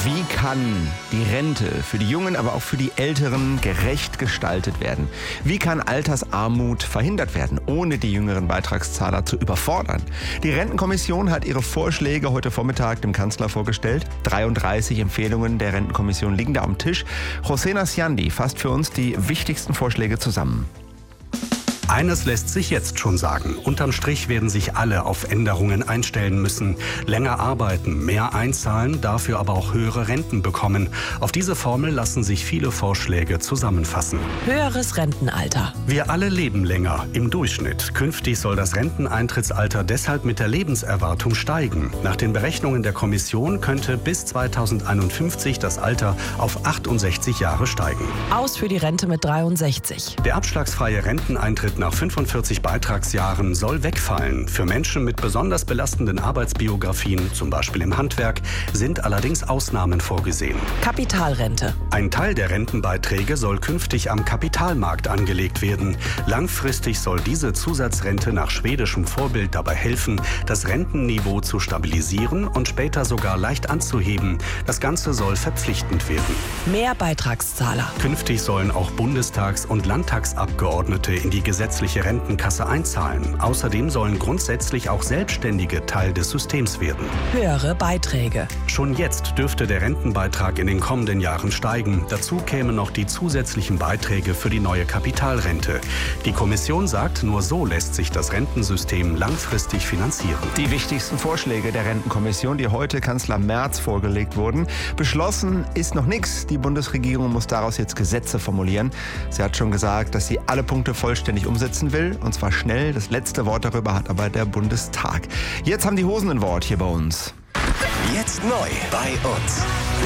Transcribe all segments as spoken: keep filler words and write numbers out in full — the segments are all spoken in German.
Wie kann die Rente für die Jungen, aber auch für die Älteren gerecht gestaltet werden? Wie kann Altersarmut verhindert werden, ohne die jüngeren Beitragszahler zu überfordern? Die Rentenkommission hat ihre Vorschläge heute Vormittag dem Kanzler vorgestellt. dreiunddreißig Empfehlungen der Rentenkommission liegen da am Tisch. José Siandi fasst für uns die wichtigsten Vorschläge zusammen. Eines lässt sich jetzt schon sagen. Unterm Strich werden sich alle auf Änderungen einstellen müssen. Länger arbeiten, mehr einzahlen, dafür aber auch höhere Renten bekommen. Auf diese Formel lassen sich viele Vorschläge zusammenfassen. Höheres Rentenalter. Wir alle leben länger, im Durchschnitt. Künftig soll das Renteneintrittsalter deshalb mit der Lebenserwartung steigen. Nach den Berechnungen der Kommission könnte bis zweitausendeinundfünfzig das Alter auf achtundsechzig Jahre steigen. Aus für die Rente mit dreiundsechzig. Der abschlagsfreie Renteneintritt nach fünfundvierzig Beitragsjahren soll wegfallen. Für Menschen mit besonders belastenden Arbeitsbiografien, zum Beispiel im Handwerk, sind allerdings Ausnahmen vorgesehen. Kapitalrente. Ein Teil der Rentenbeiträge soll künftig am Kapitalmarkt angelegt werden. Langfristig soll diese Zusatzrente nach schwedischem Vorbild dabei helfen, das Rentenniveau zu stabilisieren und später sogar leicht anzuheben. Das Ganze soll verpflichtend werden. Mehr Beitragszahler. Künftig sollen auch Bundestags- und Landtagsabgeordnete in die gesetzliche Rentenkasse einzahlen. Außerdem sollen grundsätzlich auch Selbstständige Teil des Systems werden. Höhere Beiträge. Schon jetzt dürfte der Rentenbeitrag in den kommenden Jahren steigen. Dazu kämen noch die zusätzlichen Beiträge für die neue Kapitalrente. Die Kommission sagt, nur so lässt sich das Rentensystem langfristig finanzieren. Die wichtigsten Vorschläge der Rentenkommission, die heute Kanzler Merz vorgelegt wurden. Beschlossen ist noch nichts. Die Bundesregierung muss daraus jetzt Gesetze formulieren. Sie hat schon gesagt, dass sie alle Punkte vollständig umsetzen will, und zwar schnell. Das letzte Wort darüber hat aber der Bundestag. Jetzt haben die Hosen ein Wort hier bei uns. Jetzt neu bei uns.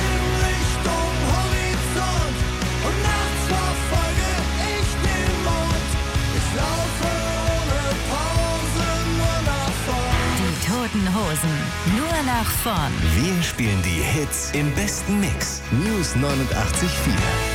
Die Toten Hosen, nur nach vorn. Wir spielen die Hits im besten Mix. News neunundachtzig Komma vier.